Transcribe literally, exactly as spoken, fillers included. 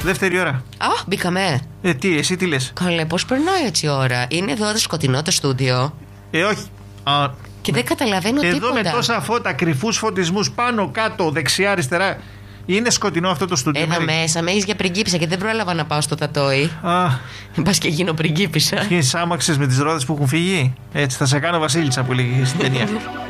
Δεύτερη ώρα. Α, μπήκαμε. Ε, τι, εσύ τι λες? Καλέ, πώς περνάει έτσι η ώρα? Είναι εδώ το σκοτεινό το στούντιο. Ε, όχι. Α, Και δεν καταλαβαίνω εδώ τίποτα. με τόσα φώτα, κρυφούς φωτισμούς πάνω, κάτω, δεξιά, αριστερά. Είναι σκοτεινό αυτό το στούντιο. Ένα Μέρη. μέσα, με έχεις για πριγκίπισσα και δεν πρόλαβα να πάω στο τατόι. Α, Πας και γίνω πριγκίπισσα. και άμαξες με τις ρόδες που έχουν φύγει. Έτσι, θα σε κάνω βασίλισσα που λέγει στην ταινία.